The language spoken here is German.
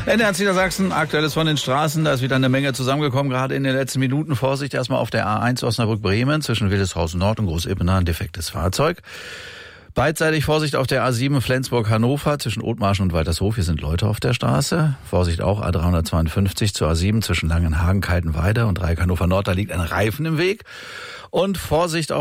NDR Niedersachsen, Aktuelles von den Straßen. Da ist wieder eine Menge zusammengekommen, gerade in den letzten Minuten. Vorsicht erstmal auf der A1 Osnabrück-Bremen zwischen Wildeshausen Nord und Groß-Ippenau, ein defektes Fahrzeug. Beidseitig Vorsicht auf der A7 Flensburg-Hannover zwischen Othmarschen und Waltershof. Hier sind Leute auf der Straße. Vorsicht auch A352 zur A7 zwischen Langenhagen, Kaltenweide und Dreieck Hannover Nord. Da liegt ein Reifen im Weg. Und Vorsicht auf